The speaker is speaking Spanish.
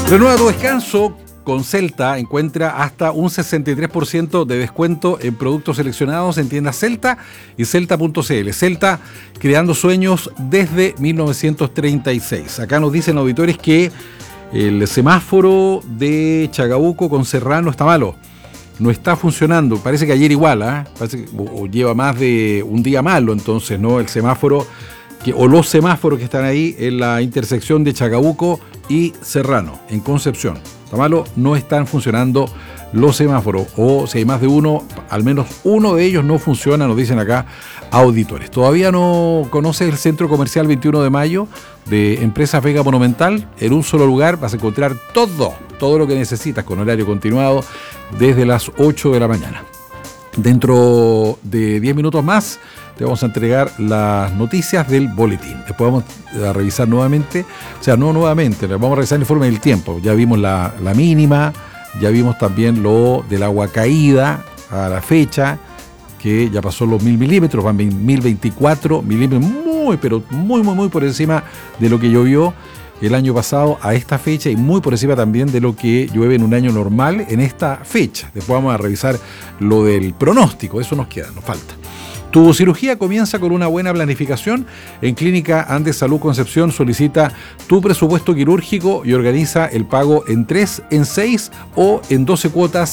Renueva tu descanso. Con Celta encuentra hasta un 63% de descuento en productos seleccionados en tiendas Celta y Celta.cl. Celta, creando sueños desde 1936. Acá nos dicen auditores que el semáforo de Chacabuco con Serrano está malo. No está funcionando. Parece que ayer igual, parece que, o lleva más de un día malo, entonces, ¿no? El semáforo o los semáforos que están ahí en la intersección de Chacabuco y Serrano, en Concepción. Está malo, no están funcionando los semáforos, o si hay más de uno, al menos uno de ellos no funciona, nos dicen acá auditores. ¿Todavía no conoces el Centro Comercial 21 de Mayo de Empresas Vega Monumental? En un solo lugar vas a encontrar todo lo que necesitas con horario continuado desde las 8 de la mañana. Dentro de 10 minutos más te vamos a entregar las noticias del boletín. Después vamos a revisar nuevamente, vamos a revisar el informe del tiempo. Ya vimos la mínima, ya vimos también lo del agua caída a la fecha, que ya pasó los 1000 milímetros, van 1024 milímetros, muy por encima de lo que llovió el año pasado a esta fecha y muy por encima también de lo que llueve en un año normal en esta fecha. Después vamos a revisar lo del pronóstico, eso nos falta. Tu cirugía comienza con una buena planificación. En Clínica Andes Salud Concepción solicita tu presupuesto quirúrgico y organiza el pago en 3, en 6 o en 12 cuotas